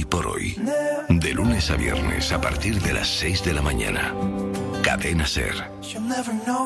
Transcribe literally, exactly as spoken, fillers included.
por hoy. De lunes a viernes a partir de las seis de la mañana. Cadena Ser.